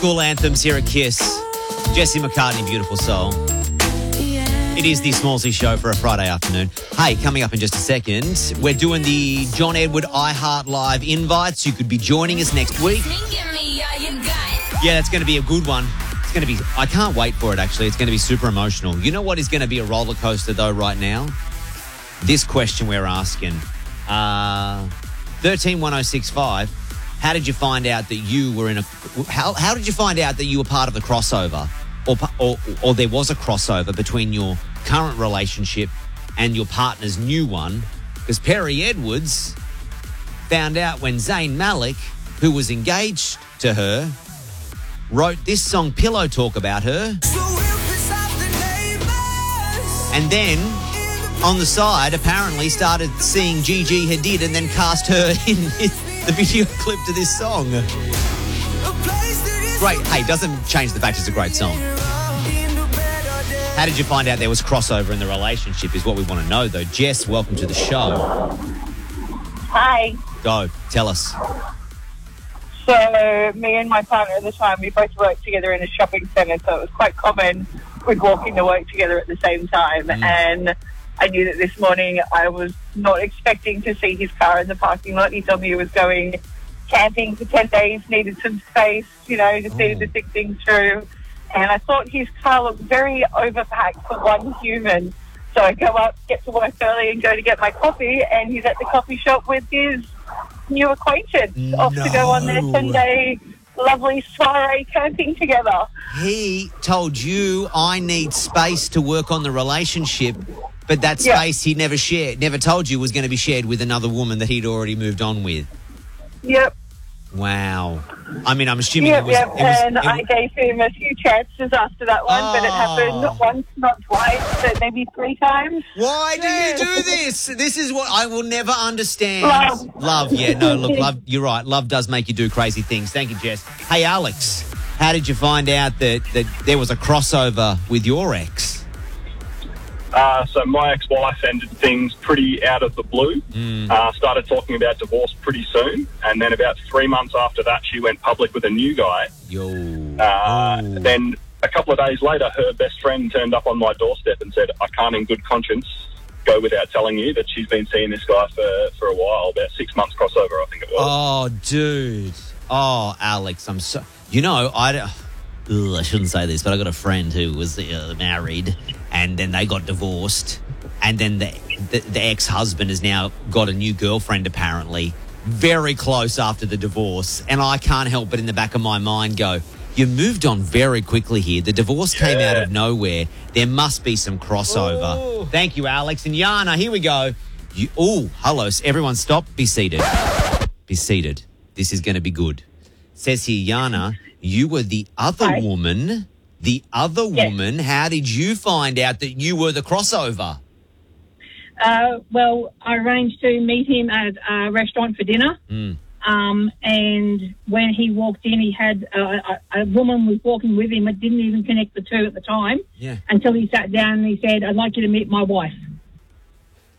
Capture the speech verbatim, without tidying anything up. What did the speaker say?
School anthems here at Kiss. Jesse McCartney, Beautiful Soul. It is the Smallsy Show for a Friday afternoon. Hey, coming up in just a second, we're doing the John Edward iHeart Live invites. You could be joining us next week. Yeah, that's going to be a good one. It's going to be, I can't wait for it, actually. It's going to be super emotional. You know what is going to be a roller coaster, though, right now? This question we're asking. Uh, thirteen one oh six five. How did you find out that you were in a... How how did you find out that you were part of the crossover? Or, or, or there was a crossover between your current relationship and your partner's new one? Because Perry Edwards found out when Zayn Malik, who was engaged to her, wrote this song Pillow Talk about her. And then, on the side, apparently started seeing Gigi Hadid and then cast her in the video clip to this song. Great. Hey, doesn't change the fact it's a great song. How did you find out there was crossover in the relationship is what we want to know, though. Jess, welcome to the show. Hi. Go. Tell us. So, me and my partner at the time, we both worked together in a shopping centre, so it was quite common we'd walk into work together at the same time. Mm. And I knew that this morning I was not expecting to see his car in the parking lot. He told me he was going camping for ten days, needed some space, you know, just oh. needed to think things through. And I thought his car looked very overpacked for one human. So I go up, get to work early and go to get my coffee, and he's at the coffee shop with his new acquaintance, no. off to go on their ten-day lovely soiree camping together. He told you, I need space to work on the relationship, but that space yep. he never shared, never told you was going to be shared with another woman that he'd already moved on with. Yep. Wow. I mean, I'm assuming yep, it was... Yep, it was, and it was, I gave him a few chances after that one, oh. but it happened once, not twice, but maybe three times. Why yeah. do you do this? This is what I will never understand. Love. Love, yeah. No, look, love, you're right. Love does make you do crazy things. Thank you, Jess. Hey, Alex, how did you find out that, that there was a crossover with your ex? Uh, so my ex-wife ended things pretty out of the blue, mm. uh, started talking about divorce pretty soon, and then about three months after that, she went public with a new guy. Yo. Uh, then a couple of days later, her best friend turned up on my doorstep and said, I can't in good conscience go without telling you that she's been seeing this guy for, for a while, about six months crossover, I think it was. Oh, dude. Oh, Alex, I'm so... You know, I... Ugh, I shouldn't say this, but I got a friend who was uh, married, and then they got divorced, and then the, the the ex-husband has now got a new girlfriend, apparently, very close after the divorce. And I can't help but in the back of my mind go, you moved on very quickly here. The divorce yeah. came out of nowhere. There must be some crossover. Ooh. Thank you, Alex. And Yana, here we go. You, oh, hello. Everyone stop. Be seated. Be seated. This is going to be good. Says here, Yana, you were the other Hi. woman. The other yes. woman. How did you find out that you were the crossover? Uh, well, I arranged to meet him at a restaurant for dinner. Mm. Um, and when he walked in, he had uh, a, a woman was walking with him. It didn't even connect the two at the time yeah. until he sat down and he said, I'd like you to meet my wife.